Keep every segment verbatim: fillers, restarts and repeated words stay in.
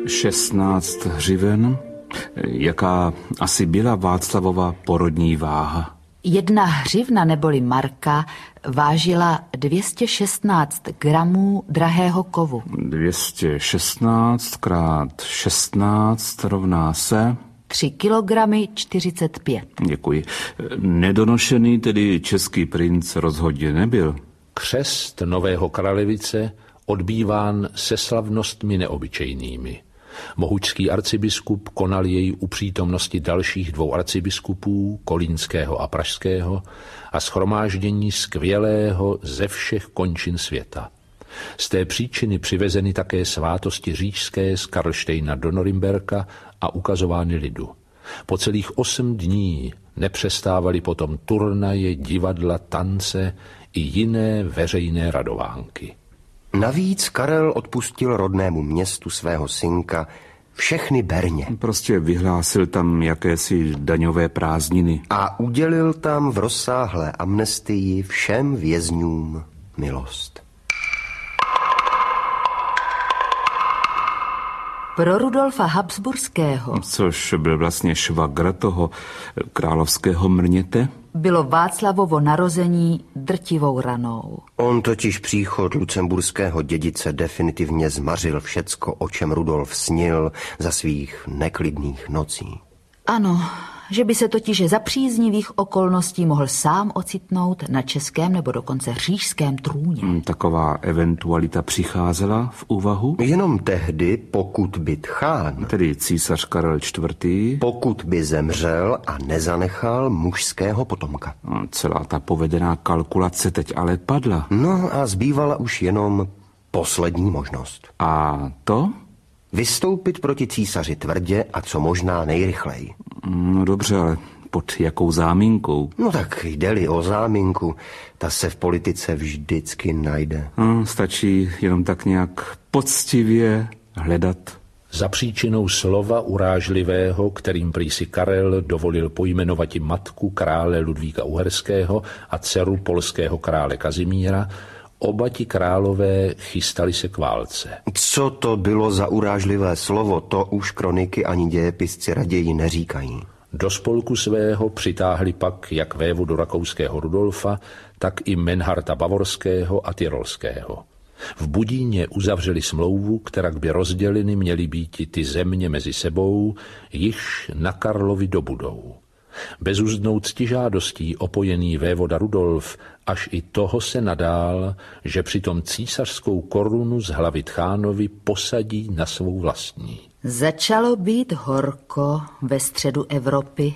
šestnáct hřiven. Jaká asi byla Václavova porodní váha? Jedna hřivna neboli marka vážila dvě stě šestnáct gramů drahého kovu. dvě stě šestnáct krát šestnáct rovná se... tři kilogramy čtyřicet pět. Děkuji. Nedonošený tedy český princ rozhodně nebyl. Křest nového kralevice odbýván se slavnostmi neobyčejnými. Mohučský arcibiskup konal jej u přítomnosti dalších dvou arcibiskupů, kolínského a pražského, a shromáždění skvělého ze všech končin světa. Z té příčiny přivezeny také svátosti říšské z Karlštejna do Norimberka a ukazovány lidu. Po celých osm dní nepřestávaly potom turnaje, divadla, tance i jiné veřejné radovánky. Navíc Karel odpustil rodnému městu svého synka všechny berně. Prostě vyhlásil tam jakési daňové prázdniny. A udělil tam v rozsáhlé amnestii všem vězňům milost. Pro Rudolfa Habsburského, což byl vlastně švagr toho královského mrněte, bylo Václavovo narození drtivou ranou. On totiž příchod lucemburského dědice definitivně zmařil všecko, o čem Rudolf snil za svých neklidných nocí. Ano, že by se totiž za příznivých okolností mohl sám ocitnout na českém nebo dokonce říšském trůně. Taková eventualita přicházela v úvahu? Jenom tehdy, pokud by Tchán, tedy císař Karel čtvrtý, pokud by zemřel a nezanechal mužského potomka. Celá ta povedená kalkulace teď ale padla. No a zbývala už jenom poslední možnost. A to? Vystoupit proti císaři tvrdě a co možná nejrychleji. No dobře, ale pod jakou záminkou? No tak jde-li o záminku, ta se v politice vždycky najde. No, stačí jenom tak nějak poctivě hledat. Za příčinou slova urážlivého, kterým prý si Karel dovolil pojmenovati matku krále Ludvíka Uherského a dceru polského krále Kazimíra, oba ti králové chystali se k válce. Co to bylo za urážlivé slovo, to už kroniky ani dějepisci raději neříkají. Do spolku svého přitáhli pak jak vévodu rakouského Rudolfa, tak i Menharta Bavorského a Tyrolského. V Budíně uzavřeli smlouvu, která by rozděleny měly být ty země mezi sebou, již na Karlovi dobudou. Bezuzdnou ctižádostí opojený vévoda Rudolf až i toho se nadál, že přitom císařskou korunu z hlavy Tchánovi posadí na svou vlastní. Začalo být horko ve středu Evropy.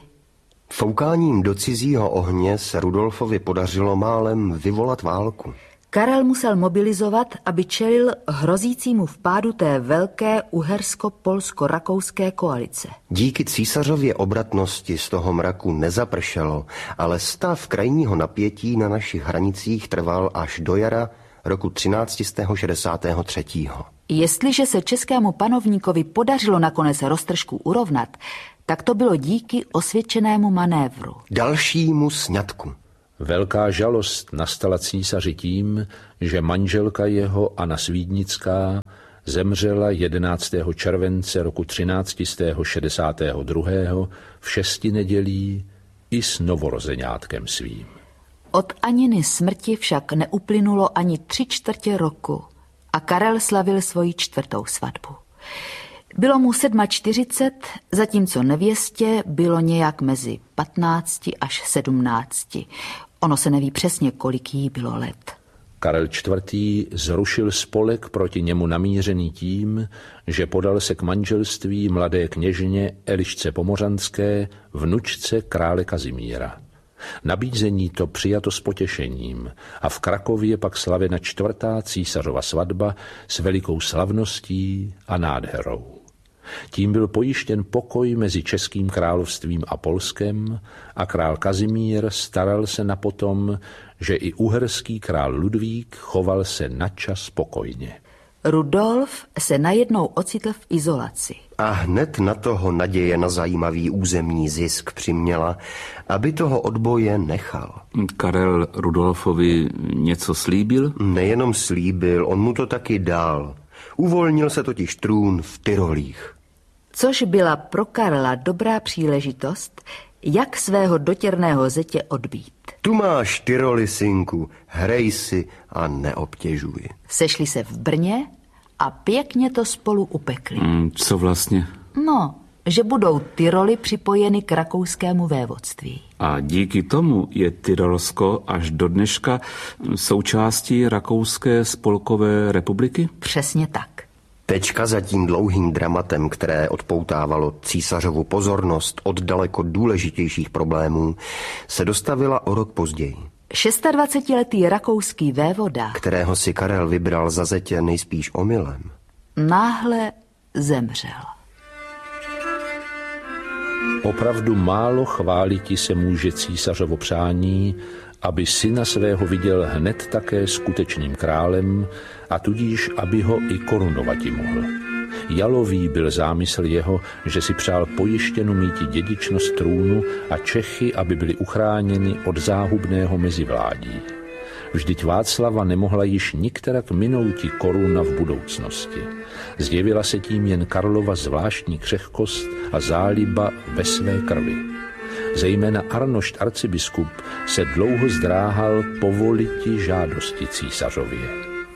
Foukáním do cizího ohně se Rudolfovi podařilo málem vyvolat válku. Karel musel mobilizovat, aby čelil hrozícímu vpádu té velké uhersko-polsko-rakouské koalice. Díky císařově obratnosti z toho mraku nezapršelo, ale stav krajního napětí na našich hranicích trval až do jara roku třináct set šedesát tři. Jestliže se českému panovníkovi podařilo nakonec roztržku urovnat, tak to bylo díky osvědčenému manévru. Dalšímu sňatku. Velká žalost nastala císaři tím, že manželka jeho Anna Svídnická zemřela jedenáctého července roku třináct set šedesát dva v šesti nedělí i s novorozeňátkem svým. Od Aniny smrti však neuplynulo ani tři čtvrtě roku a Karel slavil svoji čtvrtou svatbu. Bylo mu čtyřicet sedm, zatímco nevěstě bylo nějak mezi patnácti až sedmnácti. Ono se neví přesně, kolik jí bylo let. Karel čtvrtý zrušil spolek proti němu namířený tím, že podal se k manželství mladé kněžně Elišce Pomořanské, vnučce krále Kazimíra. Nabízení to přijato s potěšením a v Krakově pak slavena čtvrtá císařova svatba s velikou slavností a nádherou. Tím byl pojištěn pokoj mezi Českým královstvím a Polskem a král Kazimír staral se na potom, že i uherský král Ludvík choval se načas pokojně. Rudolf se najednou ocitl v izolaci. A hned na toho naděje na zajímavý územní zisk přiměla, aby toho odboje nechal. Karel Rudolfovi něco slíbil? Nejenom slíbil, on mu to taky dal. Uvolnil se totiž trůn v Tyrolích. Což byla pro Karla dobrá příležitost, jak svého dotěrného zetě odbít. Tu máš Tyroly, synku, hrej si a neobtěžuj. Sešli se v Brně a pěkně to spolu upekli. Mm, co vlastně? No, že budou Tyroly připojeny k rakouskému vévodství. A díky tomu je Tyrolsko až do dneška součástí Rakouské spolkové republiky? Přesně tak. Tečka za tím dlouhým dramatem, které odpoutávalo císařovu pozornost od daleko důležitějších problémů, se dostavila o rok později. šestadvacetiletý rakouský vévoda, kterého si Karel vybral za zetě nejspíš omylem, náhle zemřel. Opravdu málo chváliti se může císařovo přání, aby syna svého viděl hned také skutečným králem a tudíž, aby ho i korunovati mohl. Jalový byl zámysl jeho, že si přál pojištěnu míti dědičnost trůnu a Čechy, aby byli uchráněni od záhubného mezivládí. Vždyť Václava nemohla již nikterak minouti koruna v budoucnosti. Zjevila se tím jen Karlova zvláštní křehkost a záliba ve své krvi. Zejména Arnošt arcibiskup se dlouho zdráhal povoliti žádosti císařově.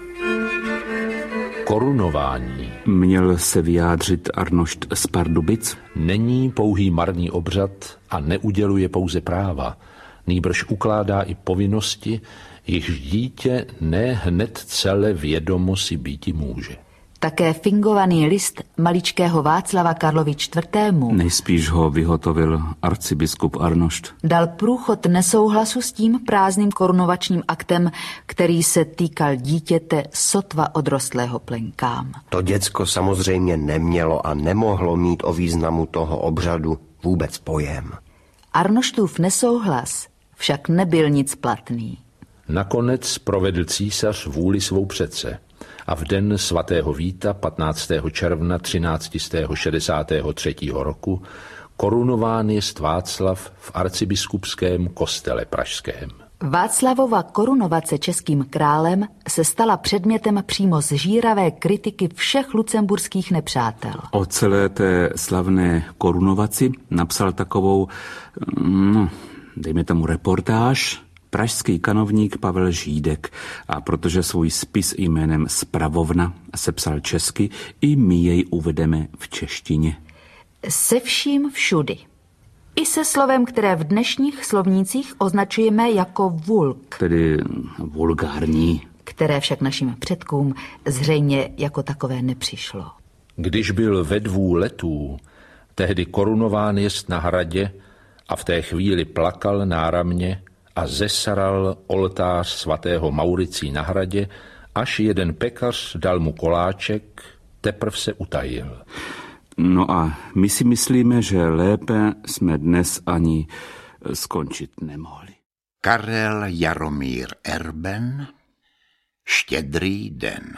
Korunování. Měl se vyjádřit Arnošt z Pardubic? Není pouhý marný obřad a neuděluje pouze práva, nýbrž ukládá i povinnosti, jichž dítě ne hned celé vědomo si býti může. Také fingovaný list maličkého Václava Karlovi čtvrtému. Nejspíš ho vyhotovil arcibiskup Arnošt. Dal průchod nesouhlasu s tím prázdným korunovačním aktem, který se týkal dítěte sotva odrostlého plenkám. To děcko samozřejmě nemělo a nemohlo mít o významu toho obřadu vůbec pojem. Arnoštův nesouhlas však nebyl nic platný. Nakonec provedl císař vůli svou přece a v den svatého Víta patnáctého června třináct set šedesát tři roku korunován jest Václav v arcibiskupském kostele pražském. Václavova korunovace českým králem se stala předmětem přímo zžíravé kritiky všech lucemburských nepřátel. O celé té slavné korunovaci napsal takovou, no, dejme tomu reportáž, pražský kanovník Pavel Žídek, a protože svůj spis jménem Spravovna sepsal česky, i my jej uvedeme v češtině. Se vším všudy. I se slovem, které v dnešních slovnících označujeme jako vulk. Tedy vulgární. Které však našim předkům zřejmě jako takové nepřišlo. Když byl ve dvou letů, tehdy korunován jest na hradě a v té chvíli plakal náramně a zesaral oltář svatého Mauricí na hradě, až jeden pekař dal mu koláček, teprv se utajil. No a my si myslíme, že lépe jsme dnes ani skončit nemohli. Karel Jaromír Erben, Štědrý den.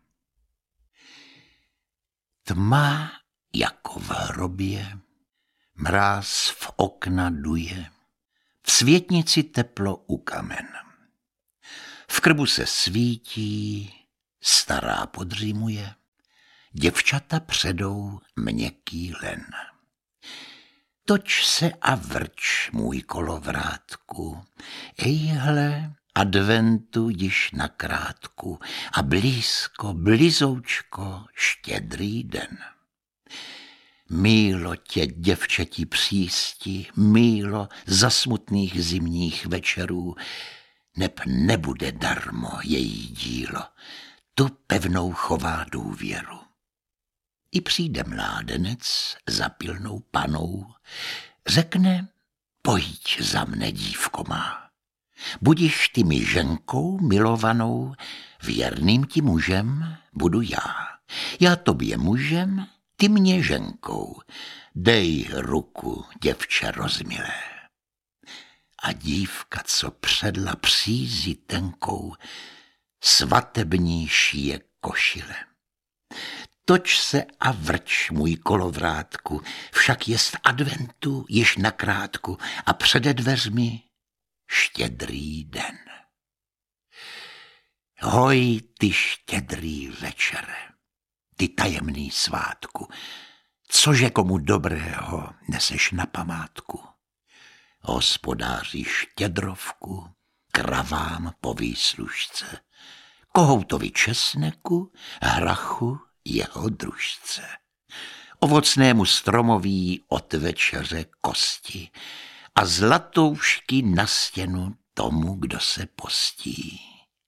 Tma jako v hrobě, mráz v okna duje, v světnici teplo u kamen. V krbu se svítí, stará podřímuje, děvčata předou měkký len. Toč se a vrč, můj kolovrátku, ejhle, adventu již na krátku a blízko, blizoučko, štědrý den. Mílo tě, děvčeti přísti, mílo za smutných zimních večerů, neb nebude darmo její dílo, tu pevnou chová důvěru. I přijde mládenec za pilnou panou, řekne, pojď za mne, dívko má. Budiš ty mi ženkou milovanou, věrným ti mužem budu já. Já tobě mužem, ty mě ženkou, dej ruku, děvče rozmilé. A dívka, co předla přízi tenkou, svatební šije košile. Toč se a vrč, můj kolovrátku, však jest adventu již na krátku a přede dveřmi štědrý den. Hoj, ty štědrý večere, ty tajemný svátku, cože komu dobrého neseš na památku. Hospodáři štědrovku, kravám po výslužce, kohoutovi česneku, hrachu jeho družce, ovocnému stromoví od večeře kosti a zlatoušky na stěnu tomu, kdo se postí.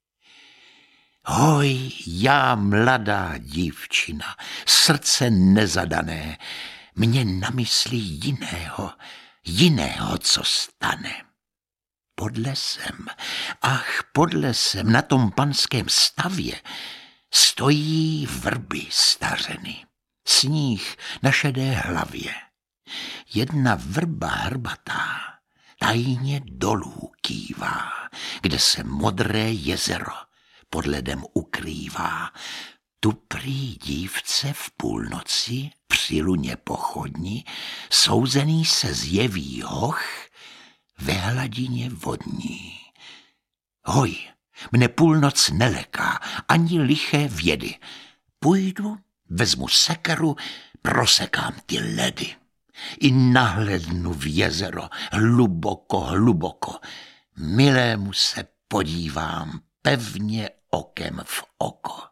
Hoj, já mladá dívčina, srdce nezadané, mě na mysli jiného, jiného, co stane. Pod lesem, ach, pod lesem, na tom panském stavě, stojí vrby stařeny, sníh na šedé hlavě. Jedna vrba hrbatá tajně dolů kývá, kde se modré jezero pod ledem ukrývá. Tu prý dívce v půlnoci při luně pochodni souzený se zjeví hoch ve hladině vodní. Hoj, mne půlnoc neleká, ani liché vědy. Půjdu, vezmu sekeru, prosekám ty ledy. I nahlednu v jezero, hluboko, hluboko. Milému se podívám pevně okem v oko.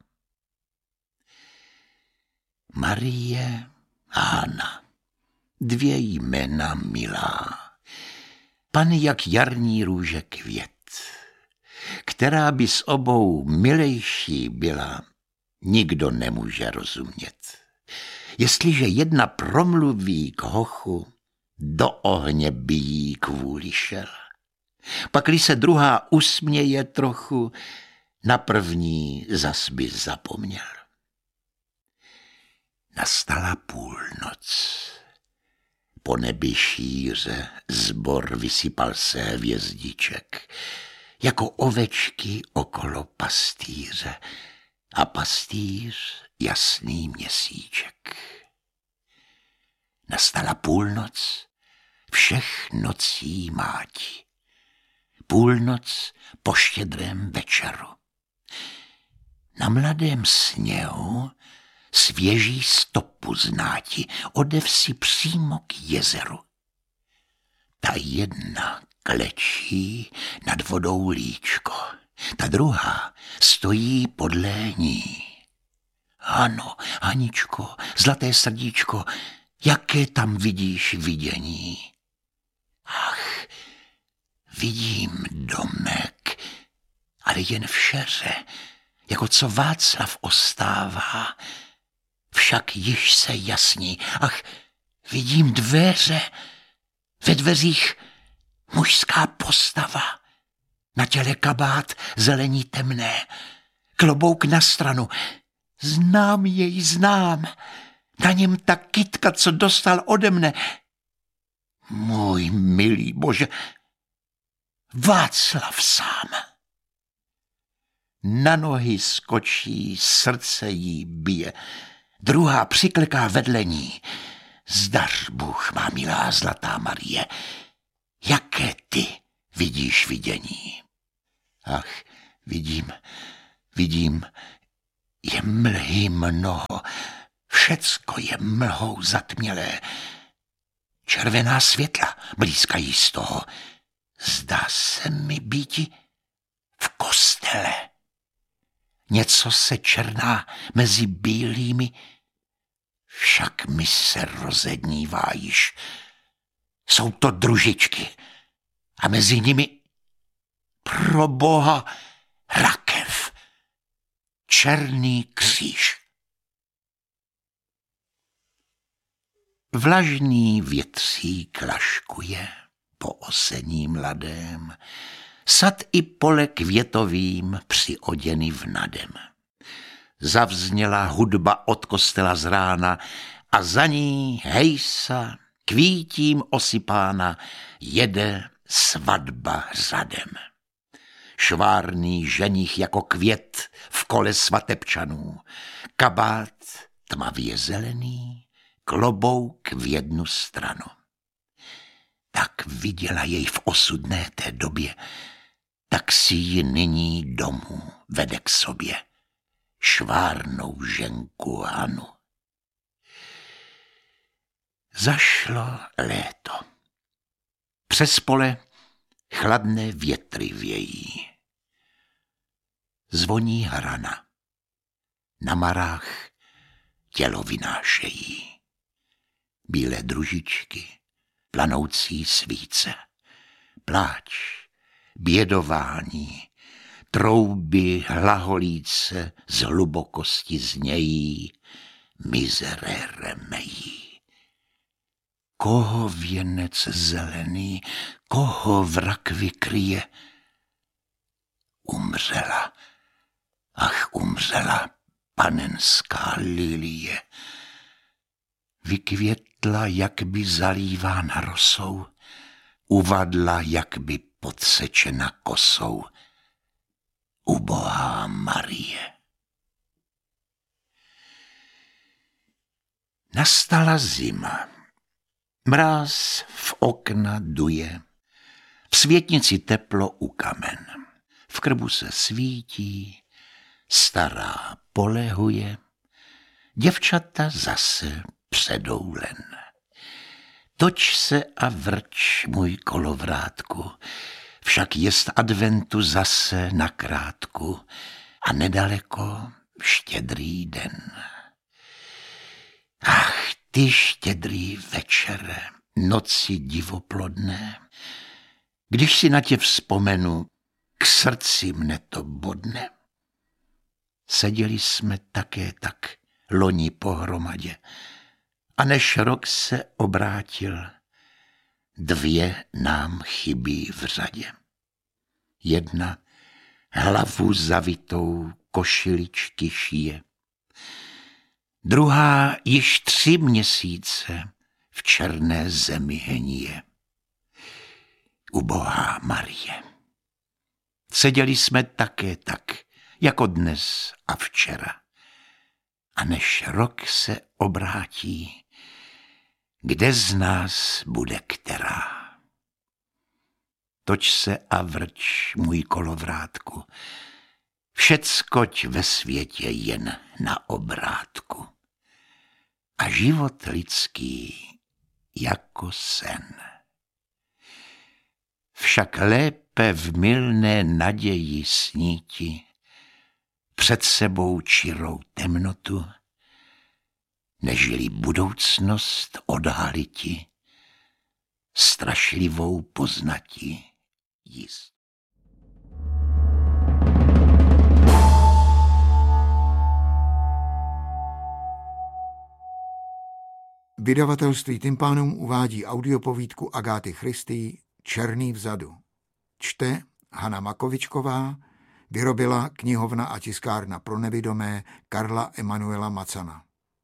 Marie a Hana, dvě jména milá, pan jak jarní růže květ, která by s obou milejší byla, nikdo nemůže rozumět. Jestliže jedna promluví k hochu, do ohně by jí kvůli šel. Pakli se druhá usměje trochu, na první zas by zapomněl. Nastala půlnoc. Po nebi šíře zbor vysypal se hvězdiček, jako ovečky okolo pastýře, a pastýř jasný měsíček. Nastala půlnoc všech nocí máti, půlnoc po štědrém večeru. Na mladém sněhu svěží stopu znáti, odev si přímo k jezeru. Ta jedna klečí nad vodou líčko, ta druhá stojí podle ní. Hano, Haničko, zlaté srdíčko, jaké tam vidíš vidění? Ach, vidím domek, ale jen v šeře, jako co Václav ostává. Však již se jasní, ach, vidím dveře, ve dveřích mužská postava, na těle kabát zelení temné, klobouk na stranu. Znám jej, znám, na něm ta kytka, co dostal ode mne. Můj milý Bože, Václav sám. Na nohy skočí, srdce jí bije, druhá přikleká vedle ní. Zdař Bůh, má milá zlatá Marie, jaké ty vidíš vidění? Ach, vidím, vidím, je mlhy mnoho, všecko je mlhou zatmělé. Červená světla blízkají z toho. Zdá se mi býti v kostele. Něco se černá mezi bílými, však mi se rozednívá již. Jsou to družičky a mezi nimi pro Boha rakev, černý kříž. Vlažný větřík laškuje po osení mladém, sad i pole květovým přioděny vnadem. Zavzněla hudba od kostela z rána a za ní hejsa, kvítím osypána, jede svatba řadem. Švárný ženich jako květ v kole svatebčanů, kabát tmavě zelený, klobouk v jednu stranu. Tak viděla jej v osudné té době, tak si ji nyní domů vede k sobě. švárnou ženku Hanu. Zašlo léto. Přes pole chladné větry vějí. Zvoní hrana. Na marách tělo vynášejí. Bílé družičky, planoucí svíce, pláč, bědování, trouby hlaholíce z hlubokosti znějí, miserere mejí. Koho věnec zelený, koho vrak vykryje? Umřela, ach umřela panenská lilie. Vykvětla, jak by zalívána rosou, uvadla, jak by podsečena kosou. Ubohá Marie. Nastala zima. Mráz v okna duje, v světnici teplo u kamen. V krbu se svítí, stará polehuje, děvčata zase předou len. Toč se a vrč, můj kolovrátku, však jest adventu zase na krátku a nedaleko štědrý den. Ach, ty štědrý večere, noci divoplodné, když si na tě vzpomenu, k srdci mne to bodne. Seděli jsme také tak loni pohromadě, a než rok se obrátil, dvě nám chybí v řadě. Jedna hlavu zavitou košiličky šije, druhá již tři měsíce v černé zemi hníje. Ubohá Marie. Seděli jsme také tak, jako dnes a včera. A než rok se obrátí, kde z nás bude která? Toč se a vrč, můj kolovrátku, všeckoť ve světě jen na obrátku. A život lidský jako sen. Však lépe v mylné naději sníti před sebou čirou temnotu, nežli budoucnost odhaliti, strašlivou poznati jist. Vydavatelství Tympanum uvádí audiopovídku Agáty Christy Černý vzadu. Čte Hana Makovičková, vyrobila knihovna a tiskárna pro nevidomé Karla Emanuela Macana.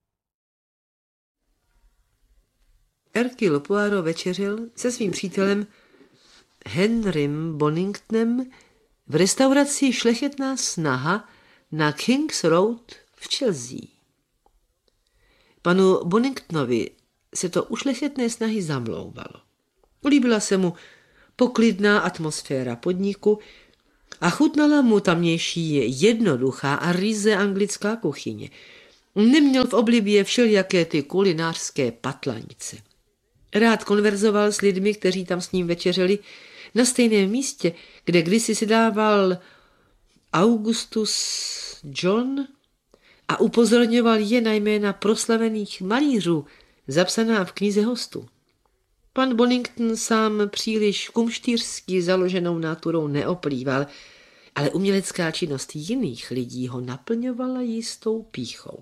Hercule Poirot večeřil se svým přítelem Henrym Boningtonem v restauraci Šlechetná snaha na King's Road v Chelsea. Panu Boningtonovi se to u šlechetné snahy zamlouvalo. Líbila se mu poklidná atmosféra podniku a chutnala mu tamnější jednoduchá a ryze anglická kuchyně. Neměl v oblibě všelijaké ty kulinářské patlanice. Rád konverzoval s lidmi, kteří tam s ním večeřeli, na stejném místě, kde kdysi si dával Augustus John a upozorňoval je na jména proslavených malířů, zapsaná v knize hostů. Pan Bonington sám příliš kumštýřsky založenou náturou neoplýval, ale umělecká činnost jiných lidí ho naplňovala jistou pýchou.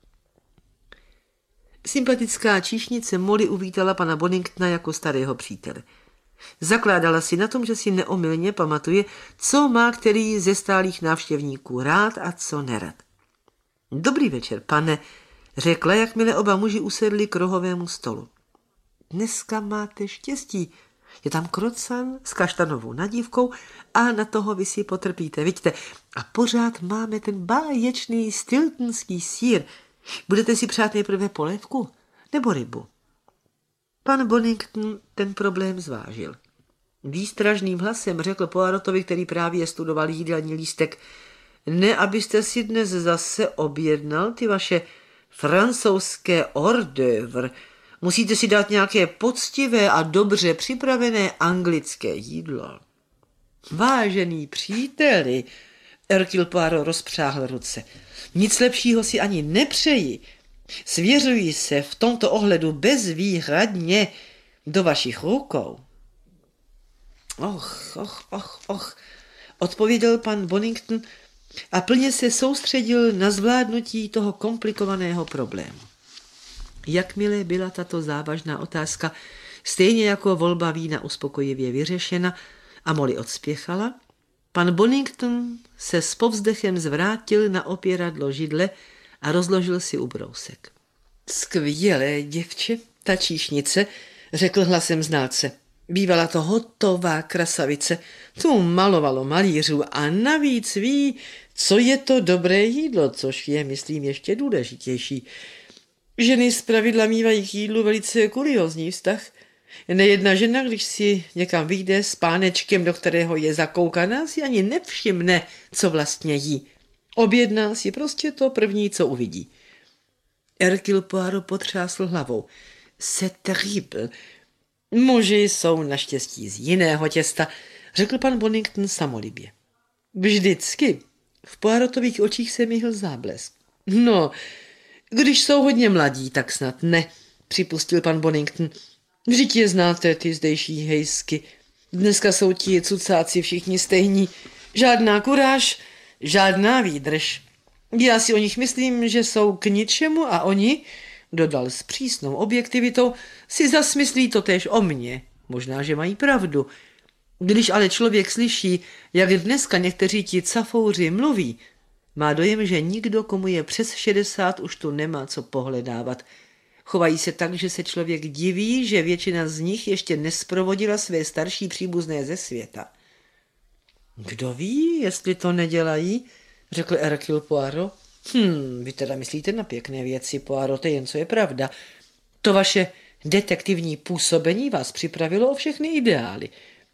Sympatická číšnice Molly uvítala pana Boningtona jako starého přítele. Zakládala si na tom, že si neomylně pamatuje, co má který ze stálých návštěvníků rád a co nerad. Dobrý večer, pane, řekla, jakmile oba muži usedli k rohovému stolu. Dneska máte štěstí. Je tam krocan s kaštanovou nadívkou a na toho vy si potrpíte, vidíte. A pořád máme ten báječný stiltonský sýr. Budete si přát nejprve polévku nebo rybu? Pan Bonington ten problém zvážil. Výstražným hlasem řekl Poirotovi, který právě studoval jídelní lístek: Ne, abyste si dnes zase objednal ty vaše francouzské hors d'oeuvre. Musíte si dát nějaké poctivé a dobře připravené anglické jídlo. Vážený příteli, Hercule Poirot rozpřáhl ruce. Nic lepšího si ani nepřeji. Svěřuji se v tomto ohledu bezvýhradně do vašich rukou. Och, och, och, och, odpověděl pan Bonington a plně se soustředil na zvládnutí toho komplikovaného problému. Jakmile byla tato závažná otázka stejně jako volba vína uspokojivě vyřešena a Molly odspěchala, pan Bonington se s povzdechem zvrátil na opěradlo židle a rozložil si ubrousek. Skvělé, děvče, ta číšnice, řekl hlasem znalce. Bývala to hotová krasavice, tu malovalo malířů a navíc ví, co je to dobré jídlo, což je, myslím, ještě důležitější. Ženy zpravidla mívají k jídlu velice kuriózní vztah. Nejedna žena, když si někam vyjde s pánečkem, do kterého je zakoukaná, si ani nevšimne, co vlastně jí. Objedná si prostě to první, co uvidí. Hercule Poirot potřásl hlavou. C'est terrible. Muži jsou naštěstí z jiného těsta, řekl pan Bonington samolibě. Vždycky. V Poirotových očích se myhl záblesk. No, když jsou hodně mladí, tak snad ne, připustil pan Bonington. Vždyť je znáte, ty zdejší hejsky. Dneska jsou ti cucáci všichni stejní. Žádná kuráž, žádná výdrž. Já si o nich myslím, že jsou k ničemu a oni, dodal s přísnou objektivitou, si zas myslí totéž o mně. Možná, že mají pravdu. Když ale člověk slyší, jak dneska někteří ti cafouři mluví, má dojem, že nikdo, komu je přes šedesát, už tu nemá co pohledávat. Chovají se tak, že se člověk diví, že většina z nich ještě nesprovodila své starší příbuzné ze světa. Kdo ví, jestli to nedělají, řekl Hercule Poirot. Hm, vy teda myslíte na pěkné věci, Poirote, jen co je pravda. To vaše detektivní působení vás připravilo o všechny ideály.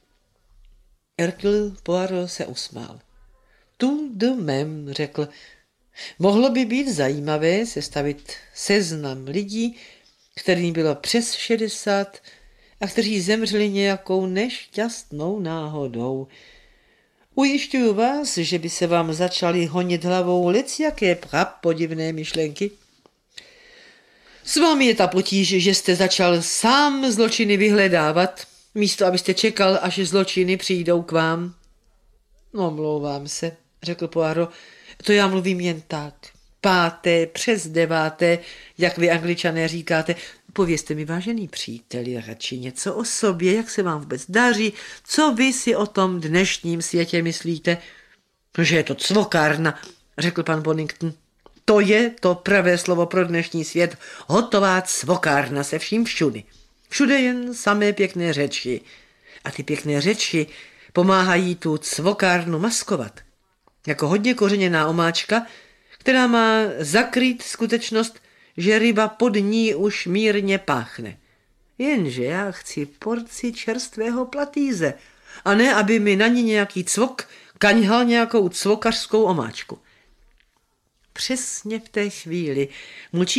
Hercule Poirot se usmál. Tu de même, řekl. Mohlo by být zajímavé sestavit seznam lidí, kterým bylo přes šedesát a kteří zemřeli nějakou nešťastnou náhodou. Ujišťuju vás, že by se vám začaly honit hlavou lecjaké prapodivné myšlenky. S vámi je ta potíž, že jste začal sám zločiny vyhledávat, místo abyste čekal, až zločiny přijdou k vám. Omlouvám se, řekl Poirot, to já mluvím jen tak. Páté, přes deváté, jak vy Angličané říkáte. Povězte mi, vážený příteli, radši něco o sobě, jak se vám vůbec daří, co vy si o tom dnešním světě myslíte. Že je to cvokárna, řekl pan Bonington. To je to pravé slovo pro dnešní svět, hotová cvokárna se vším všudy. Všude jen samé pěkné řeči. A ty pěkné řeči pomáhají tu cvokárnu maskovat. Jako hodně kořeněná omáčka, která má zakrýt skutečnost, že ryba pod ní už mírně páchne. Jenže já chci porci čerstvého platýze, a ne, aby mi na ní nějaký cvok kaňhal nějakou cvokařskou omáčku. Přesně v té chvíli mu